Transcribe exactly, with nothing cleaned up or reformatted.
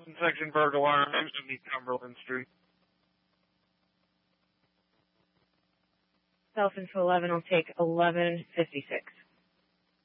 section burglar on East Cumberland Street. South into eleven, I'll take eleven fifty-six.